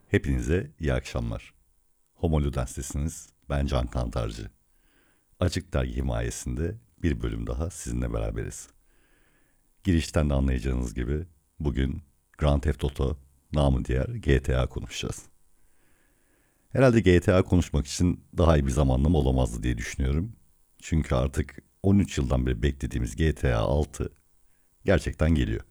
Hepinize iyi akşamlar. Homo Ludens'tesiniz. Ben Can Kantarcı. Açık Dergi himayesinde bir bölüm daha sizinle beraberiz. Girişten de anlayacağınız gibi bugün Grand Theft Auto, namı diğer GTA konuşacağız. Herhalde GTA konuşmak için daha iyi bir zamanlama olamazdı diye düşünüyorum. Çünkü artık 13 yıldan beri beklediğimiz GTA 6 gerçekten geliyor.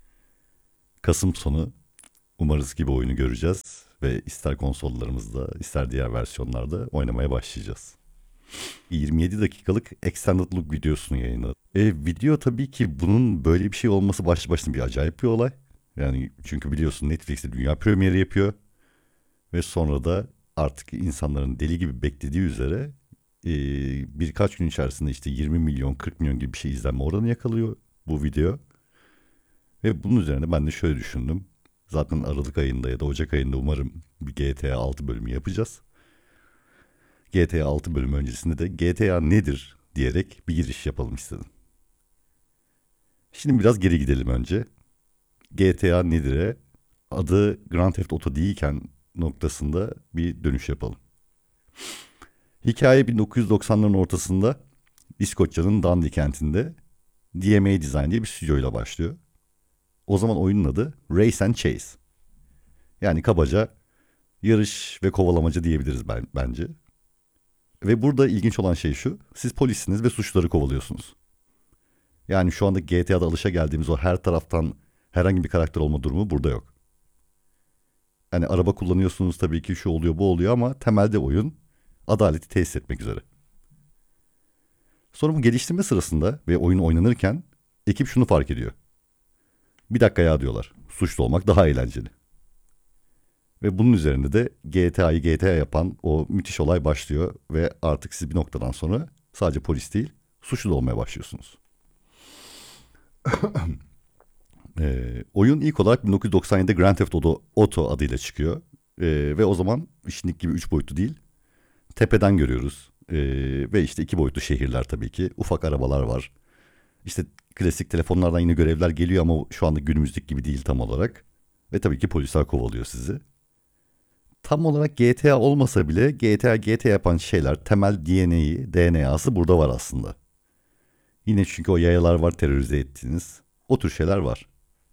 Kasım sonu umarız ki bu oyunu göreceğiz ve ister konsollarımızda ister diğer versiyonlarda oynamaya başlayacağız. 27 dakikalık extended look videosunu yayınladı. Video tabii ki bunun böyle bir şey olması başlı başına bir acayip bir olay. Yani çünkü biliyorsun Netflix'te dünya premieri yapıyor ve sonra da artık insanların deli gibi beklediği üzere birkaç gün içerisinde işte 20 milyon 40 milyon gibi bir şey izlenme oranı yakalıyor bu video. Ve bunun üzerine ben de şöyle düşündüm. Zaten Aralık ayında ya da Ocak ayında umarım bir GTA 6 bölümü yapacağız. GTA 6 bölümü öncesinde de GTA nedir diyerek bir giriş yapalım istedim. Şimdi biraz geri gidelim önce. GTA nedir'e adı Grand Theft Auto değilken noktasında bir dönüş yapalım. Hikaye 1990'ların ortasında İskoçya'nın Dundee kentinde DMA Design diye bir stüdyoyla başlıyor. O zaman oyunun adı Race and Chase. Yani kabaca yarış ve kovalamaca diyebiliriz bence. Ve burada ilginç olan şey şu. Siz polissiniz ve suçluları kovalıyorsunuz. Yani şu anda GTA'da alışageldiğimiz o her taraftan herhangi bir karakter olma durumu burada yok. Yani araba kullanıyorsunuz tabii ki şu oluyor bu oluyor ama temelde oyun adaleti tesis etmek üzere. Sonra bu geliştirme sırasında ve oyun oynanırken ekip şunu fark ediyor. Bir dakika ya diyorlar. Suçlu olmak daha eğlenceli. Ve bunun üzerinde de GTA'yı GTA yapan o müthiş olay başlıyor ve artık siz bir noktadan sonra sadece polis değil suçlu da olmaya başlıyorsunuz. Oyun ilk olarak 1997'de Grand Theft Auto adıyla çıkıyor. Ve o zaman işinlik gibi 3 boyutlu değil. Tepeden görüyoruz. Ve işte 2 boyutlu şehirler tabii ki. Ufak arabalar var. İşte klasik telefonlardan yine görevler geliyor ama şu anda günümüzdeki gibi değil tam olarak. Ve tabii ki polisler kovalıyor sizi. Tam olarak GTA olmasa bile GTA yapan şeyler temel DNA'sı burada var aslında. Yine çünkü o yayalar var terörize ettiğiniz. O tür şeyler var.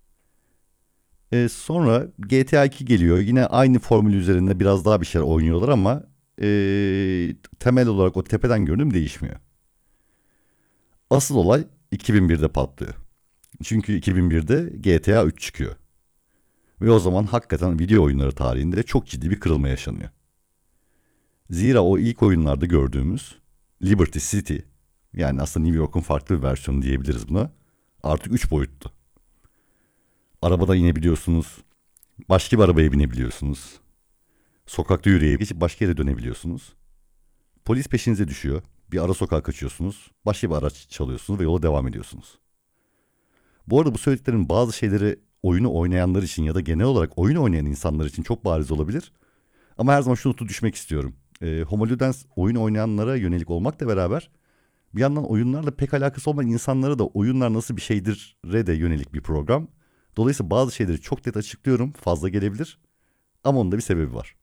Sonra GTA 2 geliyor. Yine aynı formül üzerinde biraz daha bir şeyler oynuyorlar ama temel olarak o tepeden görünüm değişmiyor. Asıl olay 2001'de patlıyor. Çünkü 2001'de GTA 3 çıkıyor. Ve o zaman hakikaten video oyunları tarihinde çok ciddi bir kırılma yaşanıyor. Zira o ilk oyunlarda gördüğümüz Liberty City, yani aslında New York'un farklı bir versiyonu diyebiliriz buna, artık 3 boyutlu. Arabadan inebiliyorsunuz, başka bir arabaya binebiliyorsunuz. Sokakta yürüyüp geçip başka yere dönebiliyorsunuz. Polis peşinize düşüyor. Bir ara sokağa kaçıyorsunuz. Başka bir araç çalıyorsunuz ve yola devam ediyorsunuz. Bu arada bu söylediklerin bazı şeyleri oyunu oynayanlar için ya da genel olarak oyun oynayan insanlar için çok bariz olabilir. Ama her zaman şu notu düşmek istiyorum. Homo Ludens oyun oynayanlara yönelik olmakla beraber bir yandan oyunlarla pek alakası olmayan insanlara da oyunlar nasıl bir şeydir'e de yönelik bir program. Dolayısıyla bazı şeyleri çok net açıklıyorum. Fazla gelebilir. Ama onun da bir sebebi var.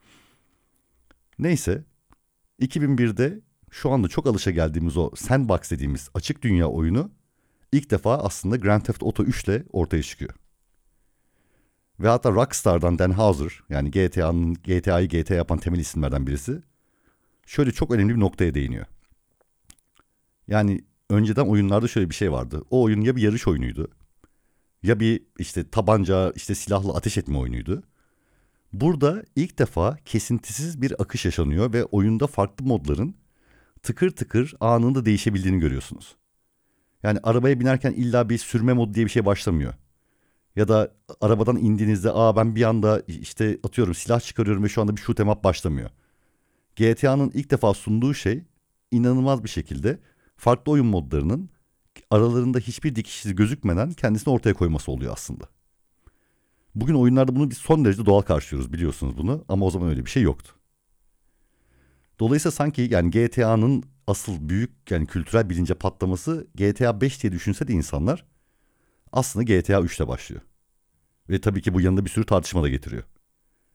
Neyse 2001'de şu anda çok alışageldiğimiz o sandbox dediğimiz açık dünya oyunu ilk defa aslında Grand Theft Auto 3 ile ortaya çıkıyor. Ve hatta Rockstar'dan Dan Houser, yani GTA'yı GTA yapan temel isimlerden birisi, şöyle çok önemli bir noktaya değiniyor. Yani önceden oyunlarda şöyle bir şey vardı. O oyun ya bir yarış oyunuydu ya bir işte tabanca, işte silahla ateş etme oyunuydu. Burada ilk defa kesintisiz bir akış yaşanıyor ve oyunda farklı modların tıkır tıkır anında değişebildiğini görüyorsunuz. Yani arabaya binerken illa bir sürme modu diye bir şey başlamıyor. Ya da arabadan indiğinizde ben bir anda işte atıyorum silah çıkarıyorum ve şu anda bir shoot 'em up başlamıyor. GTA'nın ilk defa sunduğu şey inanılmaz bir şekilde farklı oyun modlarının aralarında hiçbir dikiş izi gözükmeden kendisini ortaya koyması oluyor aslında. Bugün oyunlarda bunu bir son derece doğal karşılıyoruz, biliyorsunuz bunu, ama o zaman öyle bir şey yoktu. Dolayısıyla sanki yani GTA'nın asıl büyük yani kültürel bilince patlaması GTA 5 diye düşünse de insanlar aslında GTA 3'te başlıyor. Ve tabii ki bu yanında bir sürü tartışma da getiriyor.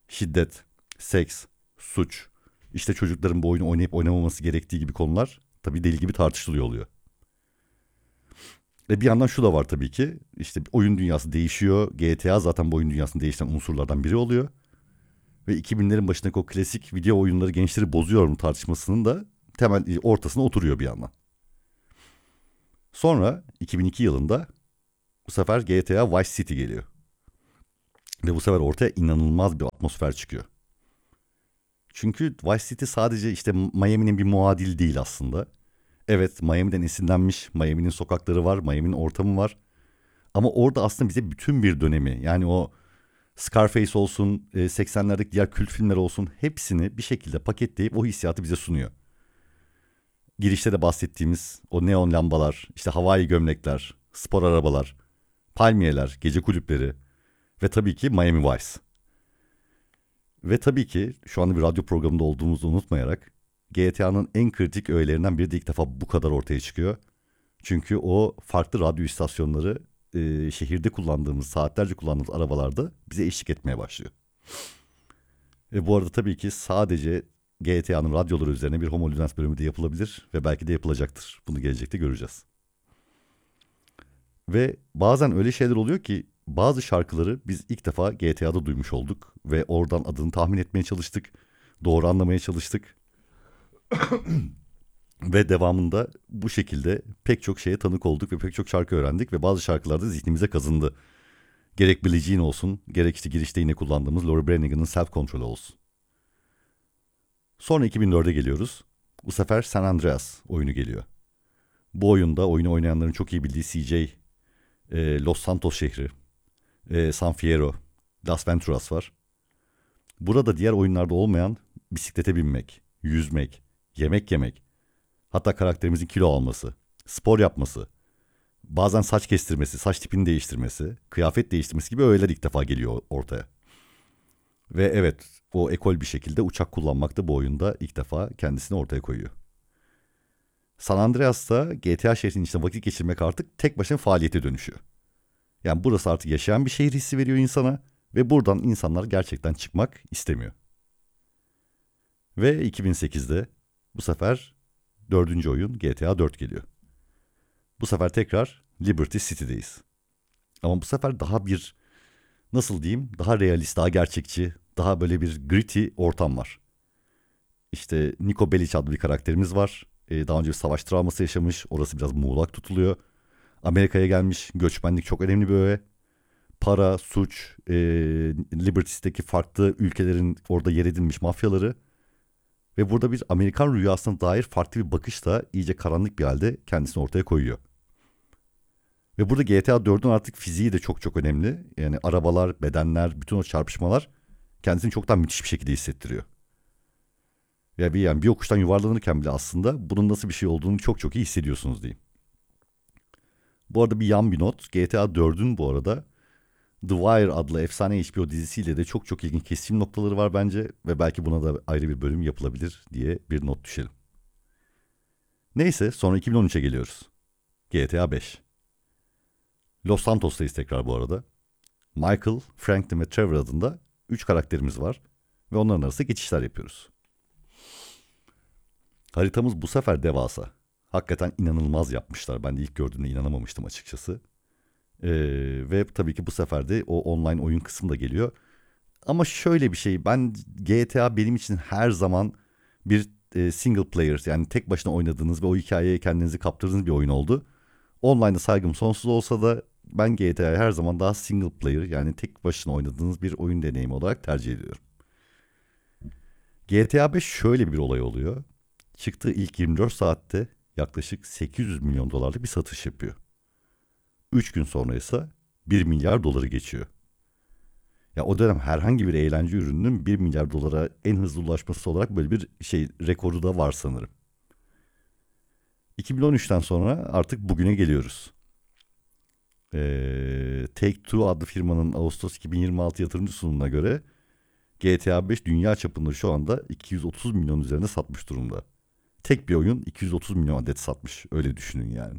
şiddet, seks, suç, işte çocukların bu oyunu oynayıp oynamaması gerektiği gibi konular tabii deli gibi tartışılıyor oluyor. Ve bir yandan şu da var tabii ki. İşte oyun dünyası değişiyor. GTA zaten bu oyun dünyasını değiştiren unsurlardan biri oluyor. Ve 2000'lerin başındaki o klasik video oyunları gençleri bozuyor mu tartışmasının da temel ortasına oturuyor bir yandan. Sonra 2002 yılında bu sefer GTA Vice City geliyor. Ve bu sefer ortaya inanılmaz bir atmosfer çıkıyor. Çünkü Vice City sadece işte Miami'nin bir muadili değil aslında. Evet, Miami'den esinlenmiş, Miami'nin sokakları var, Miami'nin ortamı var. Ama orada aslında bize bütün bir dönemi, yani o Scarface olsun, 80'lerdeki diğer kült filmler olsun, hepsini bir şekilde paketleyip o hissiyatı bize sunuyor. Girişte de bahsettiğimiz o neon lambalar, işte havai gömlekler, spor arabalar, palmiyeler, gece kulüpleri ve tabii ki Miami Vice. Ve tabii ki şu anda bir radyo programında olduğumuzu unutmayarak GTA'nın en kritik öğelerinden biri de ilk defa bu kadar ortaya çıkıyor. Çünkü o farklı radyo istasyonları şehirde kullandığımız, saatlerce kullandığımız arabalarda bize eşlik etmeye başlıyor. Ve bu arada tabii ki sadece GTA'nın radyoları üzerine bir Homo Ludens bölümü de yapılabilir ve belki de yapılacaktır. Bunu gelecekte göreceğiz. Ve bazen öyle şeyler oluyor ki bazı şarkıları biz ilk defa GTA'da duymuş olduk ve oradan adını tahmin etmeye çalıştık, doğru anlamaya çalıştık. Ve devamında bu şekilde pek çok şeye tanık olduk ve pek çok şarkı öğrendik ve bazı şarkılar da zihnimize kazındı. Gerek Billie Jean olsun, gerek işte girişte yine kullandığımız Lori Branigan'ın Self Control olsun. Sonra 2004'e geliyoruz. Bu sefer San Andreas oyunu geliyor. Bu oyunda oyunu oynayanların çok iyi bildiği CJ, Los Santos şehri, San Fierro, Las Venturas var. Burada diğer oyunlarda olmayan bisiklete binmek, yüzmek, yemek yemek, hatta karakterimizin kilo alması, spor yapması, bazen saç kestirmesi, saç tipini değiştirmesi, kıyafet değiştirmesi gibi öğeler ilk defa geliyor ortaya. Ve evet, o ekol bir şekilde uçak kullanmak da bu oyunda ilk defa kendisini ortaya koyuyor. San Andreas'ta GTA şehrinin içinde vakit geçirmek artık tek başına faaliyete dönüşüyor. Yani burası artık yaşayan bir şehir hissi veriyor insana ve buradan insanlar gerçekten çıkmak istemiyor. Ve 2008'de bu sefer dördüncü oyun GTA 4 geliyor. Bu sefer tekrar Liberty City'deyiz. Ama bu sefer daha bir, nasıl diyeyim, daha realist, daha gerçekçi, daha böyle bir gritty ortam var. İşte Niko Bellic adlı bir karakterimiz var. Daha önce bir savaş travması yaşamış. Orası biraz muğlak tutuluyor. Amerika'ya gelmiş. Göçmenlik çok önemli bir öğe. Para, suç, Liberty City'deki farklı ülkelerin orada yer edinmiş mafyaları. Ve burada bir Amerikan rüyasına dair farklı bir bakışla iyice karanlık bir halde kendisini ortaya koyuyor. Ve burada GTA 4'ün artık fiziği de çok çok önemli. Yani arabalar, bedenler, bütün o çarpışmalar kendisini çok daha müthiş bir şekilde hissettiriyor. Yani bir yokuştan yuvarlanırken bile aslında bunun nasıl bir şey olduğunu çok çok iyi hissediyorsunuz diyeyim. Bu arada bir yan bir not. GTA 4'ün bu arada The Wire adlı efsane HBO dizisiyle de çok çok ilginç kesişim noktaları var bence. Ve belki buna da ayrı bir bölüm yapılabilir diye bir not düşelim. Neyse, sonra 2013'e geliyoruz. GTA 5. Los Santos'tayız tekrar bu arada. Michael, Franklin ve Trevor adında 3 karakterimiz var. Ve onların arasında geçişler yapıyoruz. Haritamız bu sefer devasa. Hakikaten inanılmaz yapmışlar. Ben de ilk gördüğümde inanamamıştım açıkçası. Ve tabii ki bu sefer de o online oyun kısmı da geliyor. Ama şöyle bir şey, ben GTA benim için her zaman bir single player, yani tek başına oynadığınız ve o hikayeye kendinizi kaptırdığınız bir oyun oldu. Online'da saygım sonsuz olsa da ben GTA'yı her zaman daha single player, yani tek başına oynadığınız bir oyun deneyimi olarak tercih ediyorum. GTA 5 şöyle bir olay oluyor. Çıktığı ilk 24 saatte yaklaşık 800 milyon dolarlık bir satış yapıyor. 3 gün sonra ise 1 milyar doları geçiyor. Ya o dönem herhangi bir eğlence ürününün 1 milyar dolara en hızlı ulaşması olarak böyle bir şey rekoru da var sanırım. 2013'ten sonra artık bugüne geliyoruz. Take-Two adlı firmanın Ağustos 2026 yatırımcı sunumuna göre GTA 5 dünya çapında şu anda 230 milyon üzerinde satmış durumda. Tek bir oyun 230 milyon adet satmış. Öyle düşünün yani.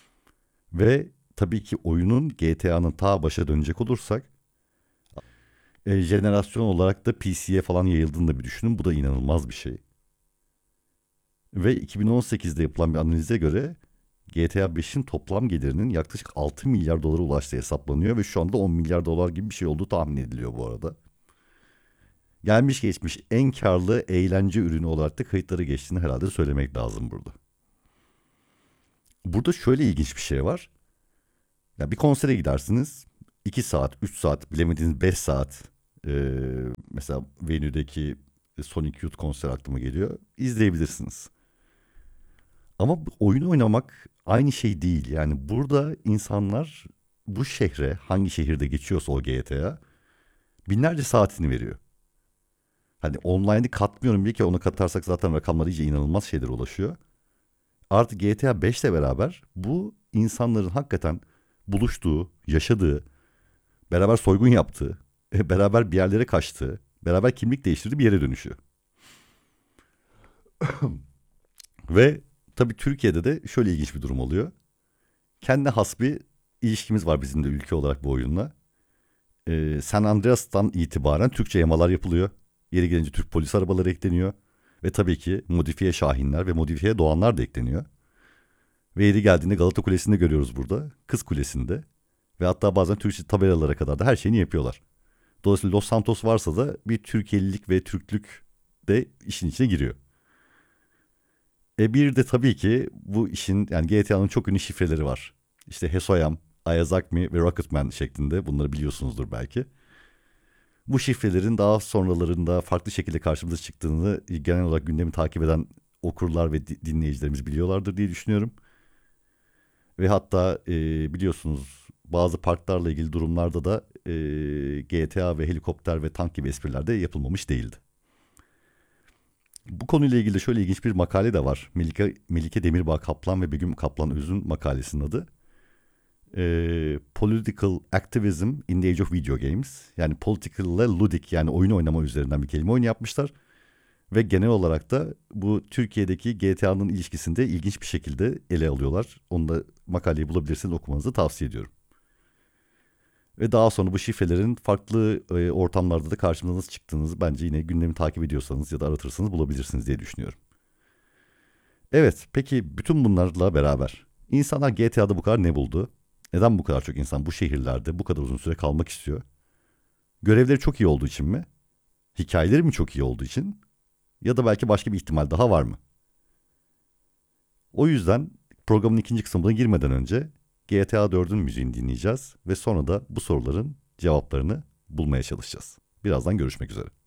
Ve tabii ki oyunun GTA'nın ta başa dönecek olursak Jenerasyon olarak da PC'ye falan yayıldığını da bir düşünün. Bu da inanılmaz bir şey. Ve 2018'de yapılan bir analize göre GTA 5'in toplam gelirinin yaklaşık 6 milyar dolara ulaştığı hesaplanıyor ve şu anda 10 milyar dolar gibi bir şey olduğu tahmin ediliyor bu arada. Gelmiş geçmiş en karlı eğlence ürünü olarak da kayıtları geçtiğini herhalde söylemek lazım burada. Burada şöyle ilginç bir şey var. Ya bir konsere gidersiniz. 2 saat, 3 saat, bilemediğiniz 5 saat. Mesela Venue'deki Sonic Youth konseri aklıma geliyor. İzleyebilirsiniz. Ama oyun oynamak aynı şey değil. Yani burada insanlar bu şehre, hangi şehirde geçiyorsa o GTA, binlerce saatini veriyor. Hani online'ı katmıyorum bile ki onu katarsak zaten rakamlar iyice inanılmaz şeylere ulaşıyor. Artık GTA 5 ile beraber bu insanların hakikaten buluştuğu, yaşadığı, beraber soygun yaptığı, beraber bir yerlere kaçtığı, beraber kimlik değiştirdiği bir yere dönüşüyor. Ve tabii Türkiye'de de şöyle ilginç bir durum oluyor. Kendi has bir ilişkimiz var bizim de ülke olarak bu oyunla. San Andreas'tan itibaren Türkçe yamalar yapılıyor. Yeri gelince Türk polis arabaları ekleniyor. Ve tabii ki modifiye şahinler ve modifiye doğanlar da ekleniyor. Ve yeri geldiğinde Galata Kulesi'nde görüyoruz burada. Kız Kulesi'nde. Ve hatta bazen Türkçe tabelalara kadar da her şeyini yapıyorlar. Dolayısıyla Los Santos varsa da bir Türkiye'lilik ve Türklük de işin içine giriyor. Bir de tabii ki bu işin yani GTA'nın çok ünlü şifreleri var. İşte Hesoyam, Ayazakmi ve Rocketman şeklinde bunları biliyorsunuzdur belki. Bu şifrelerin daha sonralarında farklı şekilde karşımıza çıktığını genel olarak gündemi takip eden okurlar ve dinleyicilerimiz biliyorlardır diye düşünüyorum. Ve hatta biliyorsunuz bazı parklarla ilgili durumlarda da GTA ve helikopter ve tank gibi espriler de yapılmamış değildi. Bu konuyla ilgili de şöyle ilginç bir makale de var. Melike Demirbağ Kaplan ve Begüm Kaplan Öz'ün makalesinin adı. Political Activism in the Age of Video Games. Yani political ile ludic yani oyun oynama üzerinden bir kelime oyunu yapmışlar. Ve genel olarak da bu Türkiye'deki GTA'nın ilişkisinde ilginç bir şekilde ele alıyorlar. Onu da makaleyi bulabilirsiniz okumanızı tavsiye ediyorum. Ve daha sonra bu şifrelerin farklı ortamlarda da karşımıza nasıl çıktığınızı bence yine gündemi takip ediyorsanız ya da aratırsanız bulabilirsiniz diye düşünüyorum. Evet, peki bütün bunlarla beraber insanlar GTA'da bu kadar ne buldu? Neden bu kadar çok insan bu şehirlerde bu kadar uzun süre kalmak istiyor? Görevleri çok iyi olduğu için mi? Hikayeleri mi çok iyi olduğu için? Ya da belki başka bir ihtimal daha var mı? O yüzden programın ikinci kısmına girmeden önce GTA 4'ün müziğini dinleyeceğiz ve sonra da bu soruların cevaplarını bulmaya çalışacağız. Birazdan görüşmek üzere.